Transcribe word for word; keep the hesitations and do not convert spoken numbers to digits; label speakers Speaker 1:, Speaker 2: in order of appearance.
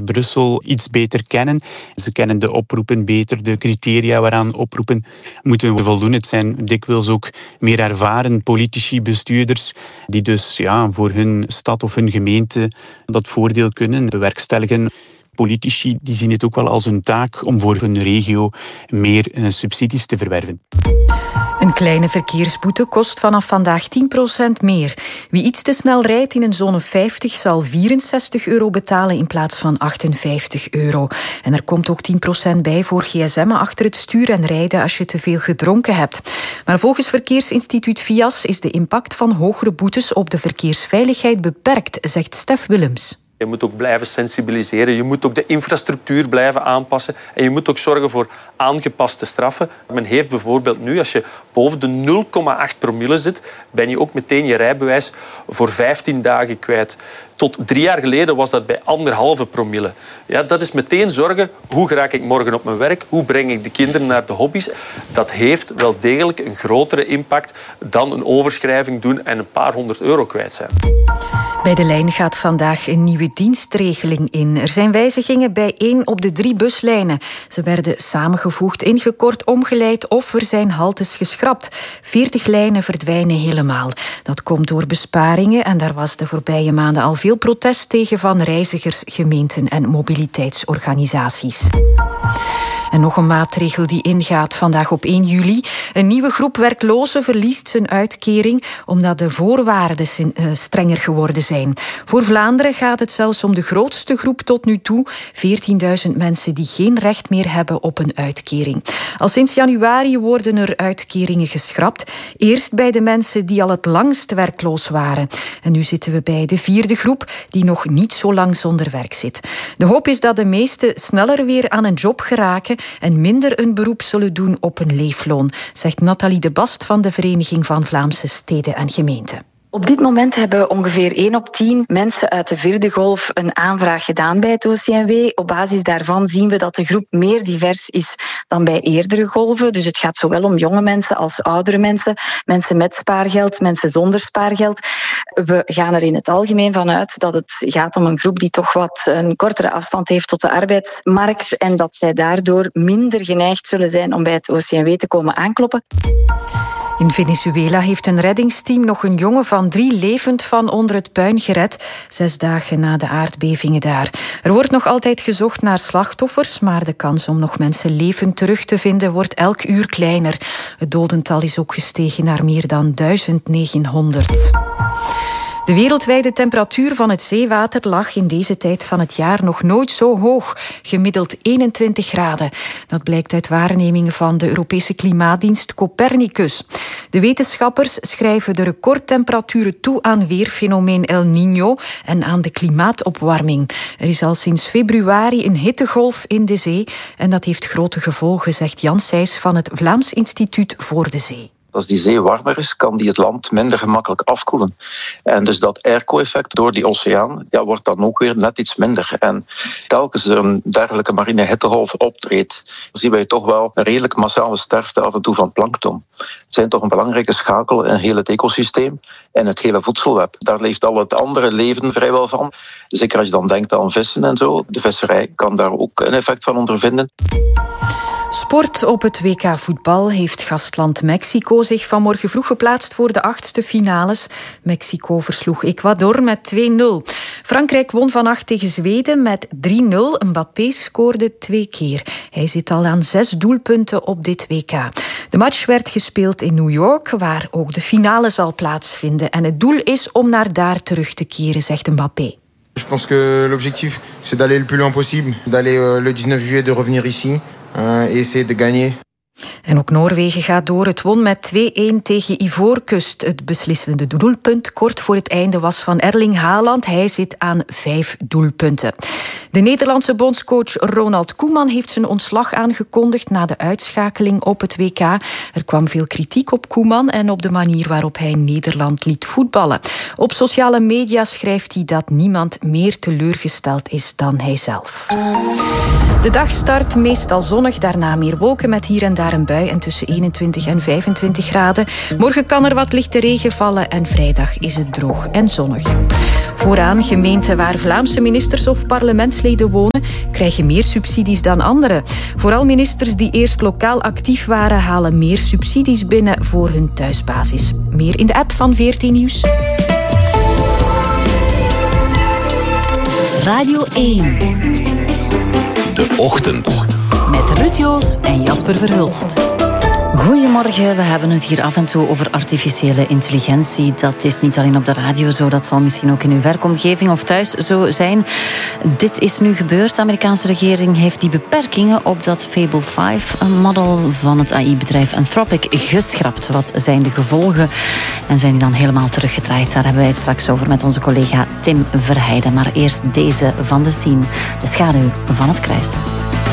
Speaker 1: Brussel iets beter kennen. Ze kennen de oproepen beter, de criteria waaraan oproepen moeten voldoen. Het zijn dikwijls ook meer ervaren politici, bestuurders, die dus ja, voor hun stad of hun gemeente dat voordeel kunnen bewerkstelligen. Politici die zien het ook wel als een taak om voor hun regio meer uh, subsidies te verwerven.
Speaker 2: Een kleine verkeersboete kost vanaf vandaag tien procent meer. Wie iets te snel rijdt in een zone vijftig zal vierenzestig euro betalen in plaats van achtenvijftig euro. En er komt ook tien procent bij voor gsm'en achter het stuur en rijden als je te veel gedronken hebt. Maar volgens Verkeersinstituut V I A S is de impact van hogere boetes op de verkeersveiligheid beperkt, zegt Stef Willems.
Speaker 3: Je moet ook blijven sensibiliseren, je moet ook de infrastructuur blijven aanpassen en je moet ook zorgen voor aangepaste straffen. Men heeft bijvoorbeeld nu, als je boven de nul komma acht promille zit, ben je ook meteen je rijbewijs voor vijftien dagen kwijt. Tot drie jaar geleden was dat bij anderhalve promille. Ja, dat is meteen zorgen, hoe raak ik morgen op mijn werk? Hoe breng ik de kinderen naar de hobby's? Dat heeft wel degelijk een grotere impact dan een overschrijving doen en een paar honderd euro kwijt zijn.
Speaker 2: Bij de lijn gaat vandaag een nieuwe dienstregeling in. Er zijn wijzigingen bij één op de drie buslijnen. Ze werden samengevoegd, ingekort, omgeleid of er zijn haltes geschrapt. veertig lijnen verdwijnen helemaal. Dat komt door besparingen en daar was de voorbije maanden al veel protest tegen van reizigers, gemeenten en mobiliteitsorganisaties. En nog een maatregel die ingaat vandaag op één juli. Een nieuwe groep werklozen verliest zijn uitkering omdat de voorwaarden strenger geworden zijn. Voor Vlaanderen gaat het zelfs om de grootste groep tot nu toe. veertienduizend mensen die geen recht meer hebben op een uitkering. Al sinds januari worden er uitkeringen geschrapt. Eerst bij de mensen die al het langst werkloos waren. En nu zitten we bij de vierde groep die nog niet zo lang zonder werk zit. De hoop is dat de meesten sneller weer aan een job geraken en minder een beroep zullen doen op een leefloon, zegt Nathalie de Bast van de Vereniging van Vlaamse Steden en Gemeenten.
Speaker 4: Op dit moment hebben ongeveer één op tien mensen uit de vierde golf een aanvraag gedaan bij het O C M W. Op basis daarvan zien we dat de groep meer divers is dan bij eerdere golven. Dus het gaat zowel om jonge mensen als oudere mensen, mensen met spaargeld, mensen zonder spaargeld. We gaan er in het algemeen van uit dat het gaat om een groep die toch wat een kortere afstand heeft tot de arbeidsmarkt en dat zij daardoor minder geneigd zullen zijn om bij het O C M W te komen aankloppen.
Speaker 2: In Venezuela heeft een reddingsteam nog een jongen van drie levend van onder het puin gered, zes dagen na de aardbevingen daar. Er wordt nog altijd gezocht naar slachtoffers, maar de kans om nog mensen levend terug te vinden wordt elk uur kleiner. Het dodental is ook gestegen naar meer dan duizend negenhonderd. De wereldwijde temperatuur van het zeewater lag in deze tijd van het jaar nog nooit zo hoog, gemiddeld eenentwintig graden. Dat blijkt uit waarnemingen van de Europese klimaatdienst Copernicus. De wetenschappers schrijven de recordtemperaturen toe aan weerfenomeen El Niño en aan de klimaatopwarming. Er is al sinds februari een hittegolf in de zee en dat heeft grote gevolgen, zegt Jan Sijs van het Vlaams Instituut voor de Zee.
Speaker 5: Als die zee warmer is, kan die het land minder gemakkelijk afkoelen. En dus dat airco-effect door die oceaan ja, wordt dan ook weer net iets minder. En telkens er een dergelijke marine hittegolf optreedt, zien wij toch wel een redelijk massale sterfte af en toe van plankton. Het zijn toch een belangrijke schakel in heel het ecosysteem en het hele voedselweb. Daar leeft al het andere leven vrijwel van. Zeker als je dan denkt aan vissen en zo. De visserij kan daar ook een effect van ondervinden.
Speaker 2: Sport op het W K voetbal heeft gastland Mexico zich vanmorgen vroeg geplaatst voor de achtste finales. Mexico versloeg Ecuador met twee nul. Frankrijk won vannacht tegen Zweden met drie nul. Mbappé scoorde twee keer. Hij zit al aan zes doelpunten op dit W K. De match werd gespeeld in New York, waar ook de finale zal plaatsvinden. En het doel is om naar daar terug te keren, zegt Mbappé.
Speaker 6: Je pense que l'objectif c'est d'aller le plus loin possible, d'aller le dix-neuf juillet, de revenir ici. Uh, et essayer de gagner.
Speaker 2: En ook Noorwegen gaat door. Het won met twee-een tegen Ivoorkust. Het beslissende doelpunt kort voor het einde was van Erling Haaland. Hij zit aan vijf doelpunten. De Nederlandse bondscoach Ronald Koeman heeft zijn ontslag aangekondigd na de uitschakeling op het W K. Er kwam veel kritiek op Koeman en op de manier waarop hij Nederland liet voetballen. Op sociale media schrijft hij dat niemand meer teleurgesteld is dan hijzelf. De dag start meestal zonnig, daarna meer wolken met hier en daar daar een bui en tussen eenentwintig en vijfentwintig graden. Morgen kan er wat lichte regen vallen en vrijdag is het droog en zonnig. Vooraan, gemeenten waar Vlaamse ministers of parlementsleden wonen, krijgen meer subsidies dan anderen. Vooral ministers die eerst lokaal actief waren, halen meer subsidies binnen voor hun thuisbasis. Meer in de app van V R T Nieuws.
Speaker 7: Radio één.
Speaker 8: De Ochtend.
Speaker 7: Met Ruud Joos en Jasper Verhulst.
Speaker 9: Goedemorgen, we hebben het hier af en toe over artificiële intelligentie. Dat is niet alleen op de radio zo, dat zal misschien ook in uw werkomgeving of thuis zo zijn. Dit is nu gebeurd. De Amerikaanse regering heeft die beperkingen op dat Fable vijf, een model van het A I-bedrijf Anthropic, geschrapt. Wat zijn de gevolgen en zijn die dan helemaal teruggedraaid? Daar hebben wij het straks over met onze collega Tim Verheijden. Maar eerst deze van de Scene, de schaduw van het kruis.